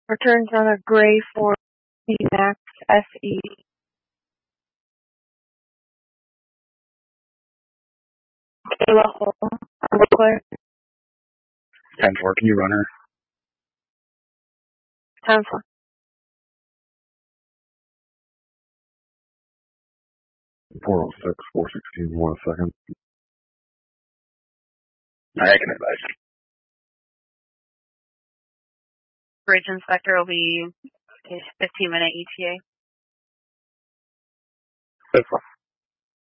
Returns on a gray Ford C-Max SE. Kayla Holm, Claire. 10-4, can you run her? 10-4. Four 06, 416, 1 second. I can advise. Bridge inspector will be 15-minute ETA. 10-4.